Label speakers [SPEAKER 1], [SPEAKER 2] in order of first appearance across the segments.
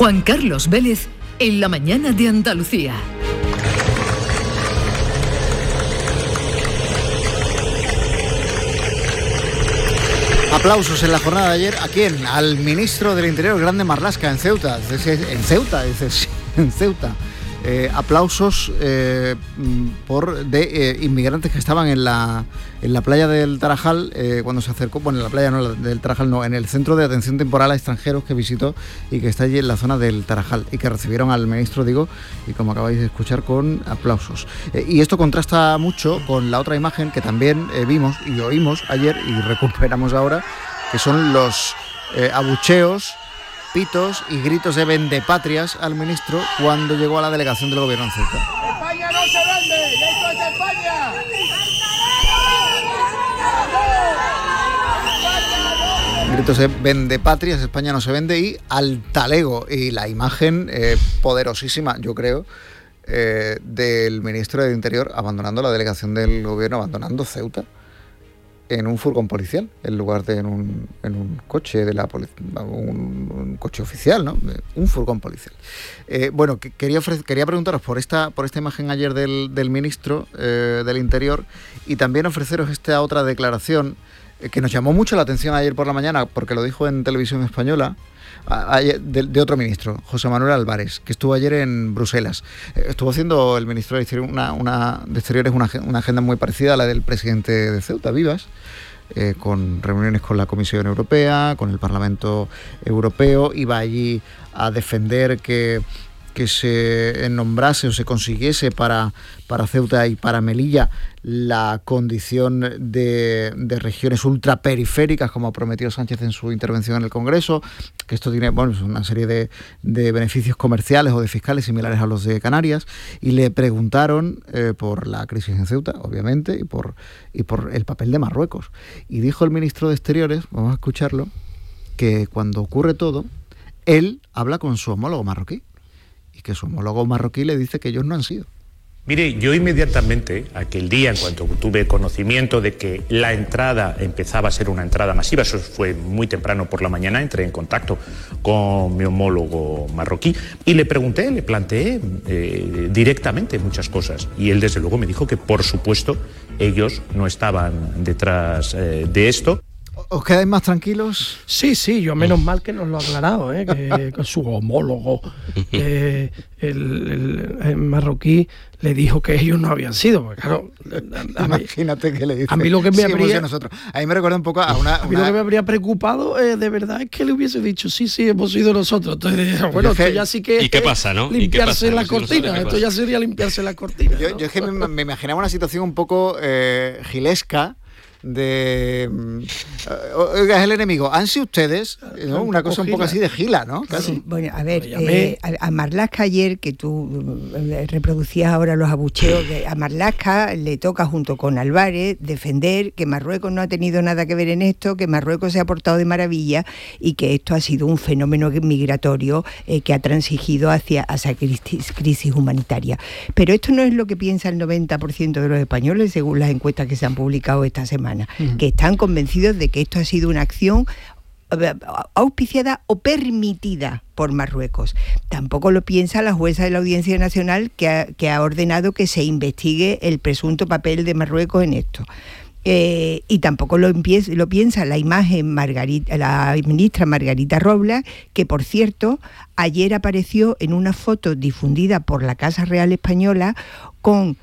[SPEAKER 1] Juan Carlos Vélez, en la mañana de Andalucía.
[SPEAKER 2] Aplausos en la jornada de ayer. ¿A quién? Al ministro del Interior, Grande Marlaska, en Ceuta. En Ceuta. Aplausos de inmigrantes que estaban en la playa del Tarajal cuando se acercó, bueno, en la playa no del Tarajal, no, en el centro de atención temporal a extranjeros que visitó y que está allí en la zona del Tarajal, y que recibieron al ministro, digo, y como acabáis de escuchar, con aplausos. Y esto contrasta mucho con la otra imagen que también vimos y oímos ayer y recuperamos ahora, que son los abucheos, pitos y gritos de vendepatrias al ministro cuando llegó a la delegación del gobierno en Ceuta.
[SPEAKER 3] ¡España no se vende! ¡Esto es España!
[SPEAKER 2] Gritos de vendepatrias, España no se vende, y al talego. Y la imagen poderosísima, yo creo, del ministro del Interior abandonando la delegación del gobierno, abandonando Ceuta en un furgón policial, en lugar de en un coche de la un coche oficial, ¿no? Un furgón policial. Bueno, quería preguntaros por esta imagen ayer del ministro del Interior, y también ofreceros esta otra declaración que nos llamó mucho la atención ayer por la mañana, porque lo dijo en Televisión Española, de otro ministro, José Manuel Álvarez, que estuvo ayer en Bruselas. Estuvo haciendo el ministro de Exteriores una agenda muy parecida a la del presidente de Ceuta, Vivas, con reuniones con la Comisión Europea, con el Parlamento Europeo. Iba allí a defender que se nombrase o se consiguiese para Ceuta y para Melilla la condición de regiones ultraperiféricas, como prometió Sánchez en su intervención en el Congreso, que esto tiene, bueno, una serie de beneficios comerciales o de fiscales similares a los de Canarias. Y le preguntaron por la crisis en Ceuta, obviamente, y por el papel de Marruecos. Y dijo el ministro de Exteriores, vamos a escucharlo, que cuando ocurre todo, él habla con su homólogo marroquí, y que su homólogo marroquí le dice que ellos no han sido.
[SPEAKER 4] Mire, yo inmediatamente, aquel día, en cuanto tuve conocimiento de que la entrada empezaba a ser una entrada masiva, eso fue muy temprano por la mañana, entré en contacto con mi homólogo marroquí y le planteé directamente muchas cosas. Y él, desde luego, me dijo que, por supuesto, ellos no estaban detrás de esto.
[SPEAKER 2] ¿Os quedáis más tranquilos?
[SPEAKER 5] Sí, yo menos mal que nos lo ha aclarado, que con su homólogo, el marroquí, le dijo que ellos no habían sido. Claro,
[SPEAKER 2] imagínate que le dice.
[SPEAKER 5] A mí lo que me habría...
[SPEAKER 2] nosotros. A mí me recuerda un poco a una...
[SPEAKER 5] A mí lo que me habría preocupado, de verdad, es que le hubiese dicho, sí, hemos sido nosotros. Entonces, bueno, esto ya sí que...
[SPEAKER 6] ¿Y qué pasa, no?
[SPEAKER 5] Limpiarse la cortina. Esto ya sería limpiarse la cortina.
[SPEAKER 2] Yo es que me imaginaba una situación un poco gilesca, de oiga, es el enemigo, han sido ustedes, ¿no? Una cosa un poco así de gila, ¿no? Casi.
[SPEAKER 7] Sí, bueno, a ver, a Marlaska ayer, que tú reproducías ahora los abucheos, a Marlaska le toca, junto con Álvarez, defender que Marruecos no ha tenido nada que ver en esto, que Marruecos se ha portado de maravilla y que esto ha sido un fenómeno migratorio que ha transigido hacia crisis humanitaria. Pero esto no es lo que piensa el 90% de los españoles, según las encuestas que se han publicado esta semana, que están convencidos de que esto ha sido una acción auspiciada o permitida por Marruecos. Tampoco lo piensa la jueza de la Audiencia Nacional, que ha ordenado que se investigue el presunto papel de Marruecos en esto. Y tampoco lo piensa la ministra Margarita Robles, que, por cierto, ayer apareció en una foto difundida por la Casa Real Española con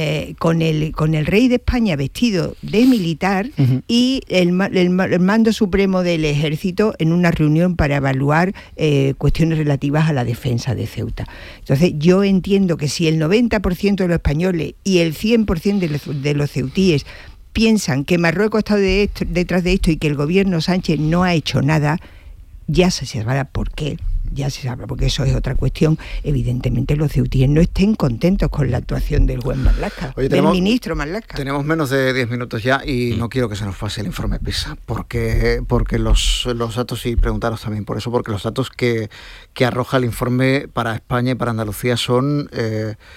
[SPEAKER 7] el rey de España vestido de militar, uh-huh, y el mando supremo del ejército en una reunión para evaluar cuestiones relativas a la defensa de Ceuta. Entonces, yo entiendo que si el 90% de los españoles y el 100% de los ceutíes piensan que Marruecos ha estado detrás de esto y que el gobierno Sánchez no ha hecho nada, ya se sabrá por qué. Ya se sabe, porque eso es otra cuestión. Evidentemente los ceutíes no estén contentos con la actuación del juez Marlaska, del ministro Marlaska.
[SPEAKER 2] Tenemos menos de 10 minutos ya y no quiero que se nos pase el informe PISA, porque los datos, y preguntaros también por eso, porque los datos que arroja el informe para España y para Andalucía son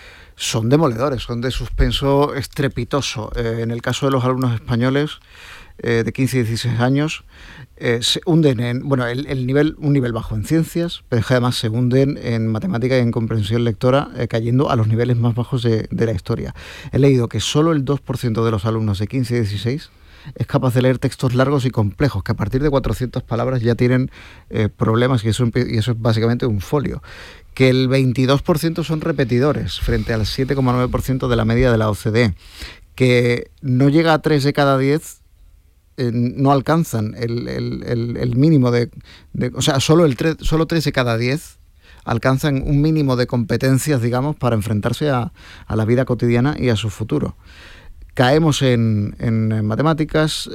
[SPEAKER 2] demoledores, son de suspenso estrepitoso. En el caso de los alumnos españoles, de 15 y 16 años se hunden en, un nivel bajo en ciencias, pero es que además se hunden en matemática y en comprensión lectora, cayendo a los niveles más bajos de la historia. He leído que solo el 2% de los alumnos de 15 y 16 es capaz de leer textos largos y complejos, que a partir de 400 palabras ya tienen problemas, y eso es básicamente un folio. Que el 22% son repetidores, frente al 7,9% de la media de la OCDE. Que no llega a 3 de cada 10, no alcanzan el mínimo o sea, solo 3 de cada 10 alcanzan un mínimo de competencias, digamos, para enfrentarse a la vida cotidiana y a su futuro. Caemos en matemáticas,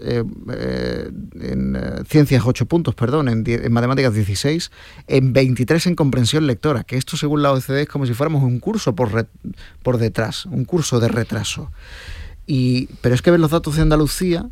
[SPEAKER 2] en ciencias 8 puntos, en matemáticas 16, en 23 en comprensión lectora, que esto según la OCDE es como si fuéramos un curso por detrás, un curso de retraso. Pero es que ves los datos de Andalucía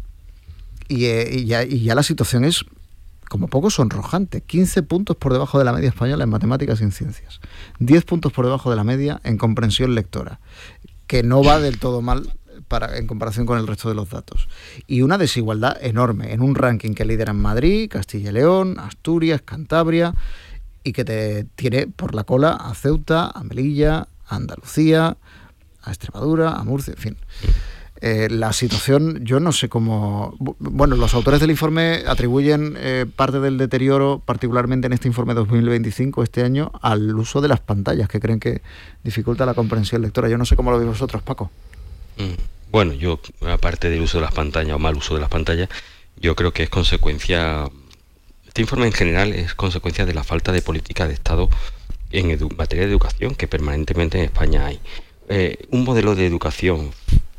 [SPEAKER 2] y ya la situación es como poco sonrojante. 15 puntos por debajo de la media española en matemáticas y en ciencias, 10 puntos por debajo de la media en comprensión lectora, que no va del todo mal en comparación con el resto de los datos. Y una desigualdad enorme en un ranking que lideran Madrid, Castilla y León, Asturias, Cantabria, y que te tiene por la cola a Ceuta, a Melilla, a Andalucía, a Extremadura, a Murcia, en fin. La situación, yo no sé cómo... Bueno, los autores del informe atribuyen parte del deterioro, particularmente en este informe 2025, este año, al uso de las pantallas, que creen que dificulta la comprensión lectora. Yo no sé cómo lo veis vosotros, Paco.
[SPEAKER 6] Bueno, yo, aparte del uso de las pantallas o mal uso de las pantallas, yo creo que es consecuencia... Este informe en general es consecuencia de la falta de política de Estado en materia de educación que permanentemente en España hay. Un modelo de educación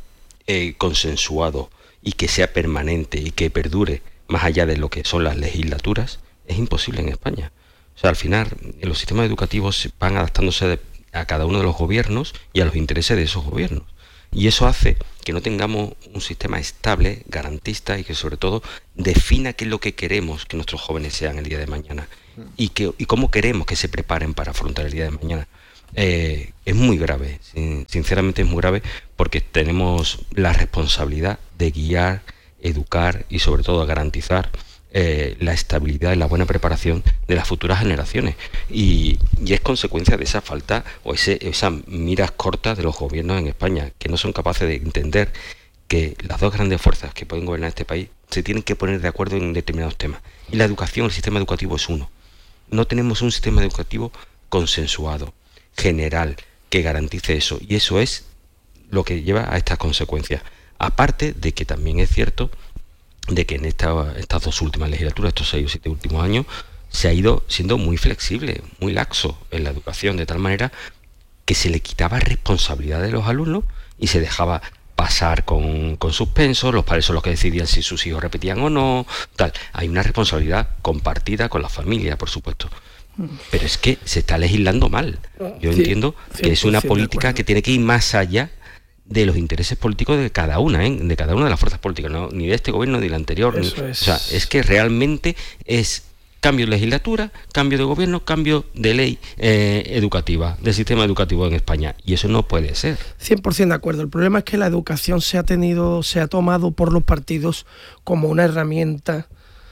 [SPEAKER 6] consensuado y que sea permanente y que perdure más allá de lo que son las legislaturas es imposible en España. O sea, al final los sistemas educativos van adaptándose a cada uno de los gobiernos y a los intereses de esos gobiernos. Y eso hace que no tengamos un sistema estable, garantista y que sobre todo defina qué es lo que queremos que nuestros jóvenes sean el día de mañana y cómo queremos que se preparen para afrontar el día de mañana. Es muy grave, sinceramente es muy grave, porque tenemos la responsabilidad de guiar, educar y sobre todo garantizar la estabilidad y la buena preparación de las futuras generaciones, y es consecuencia de esa falta o esas miras cortas de los gobiernos en España, que no son capaces de entender que las dos grandes fuerzas que pueden gobernar este país se tienen que poner de acuerdo en determinados temas, y la educación, el sistema educativo es uno. No tenemos un sistema educativo consensuado, general, que garantice eso, y eso es lo que lleva a estas consecuencias. Aparte de que también es cierto de que en estas dos últimas legislaturas, estos 6 o 7 últimos años, se ha ido siendo muy flexible, muy laxo en la educación, de tal manera que se le quitaba responsabilidad de los alumnos y se dejaba pasar con suspensos, los padres son los que decidían si sus hijos repetían o no, tal. Hay una responsabilidad compartida con la familia, por supuesto. Pero es que se está legislando mal. Yo entiendo que es una política que tiene que ir más allá de los intereses políticos de cada una, de cada una de las fuerzas políticas, ¿no? Ni de este gobierno ni del anterior. O sea, es que realmente es cambio de legislatura, cambio de gobierno, cambio de ley educativa, del sistema educativo en España, y eso no puede ser.
[SPEAKER 5] 100% de acuerdo. El problema es que la educación se ha tomado por los partidos como una herramienta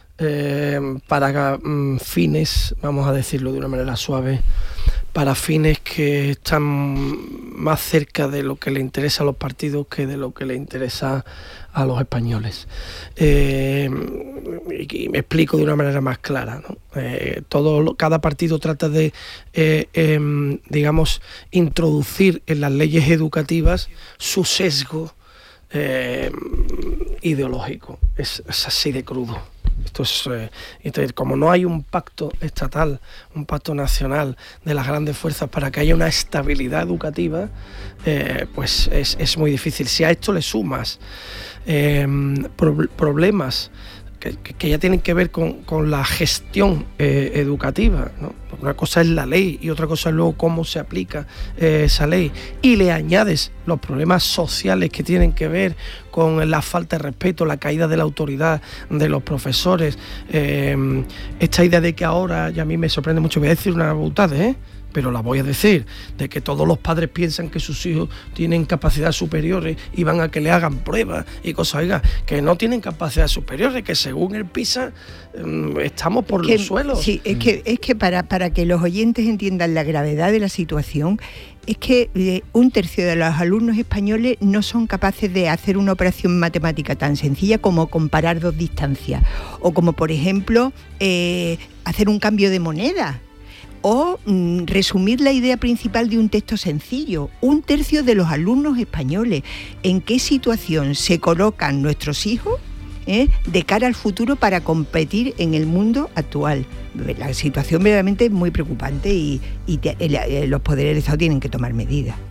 [SPEAKER 5] para fines, vamos a decirlo de una manera suave, para fines que están más cerca de lo que le interesa a los partidos que de lo que le interesa a los españoles. Y me explico de una manera más clara, ¿no? Cada partido trata de, digamos, introducir en las leyes educativas su sesgo ideológico. Es así de crudo. Entonces, como no hay un pacto estatal, un pacto nacional de las grandes fuerzas para que haya una estabilidad educativa, pues es muy difícil. Si a esto le sumas problemas que ya tienen que ver con la gestión educativa, ¿no? Una cosa es la ley y otra cosa es luego cómo se aplica esa ley, y le añades los problemas sociales que tienen que ver con la falta de respeto, la caída de la autoridad de los profesores, esta idea de que ahora, y a mí me sorprende mucho, voy a decir una boutade, pero la voy a decir, de que todos los padres piensan que sus hijos tienen capacidades superiores y van a que le hagan pruebas y cosas, oiga, que no tienen capacidades superiores, que según el PISA estamos por los suelos.
[SPEAKER 7] Sí, es que para que los oyentes entiendan la gravedad de la situación, es que un tercio de los alumnos españoles no son capaces de hacer una operación matemática tan sencilla como comparar dos distancias, o como por ejemplo hacer un cambio de moneda, o resumir la idea principal de un texto sencillo. Un tercio de los alumnos españoles. ¿En qué situación se colocan nuestros hijos de cara al futuro para competir en el mundo actual? La situación verdaderamente es muy preocupante y los poderes del Estado tienen que tomar medidas.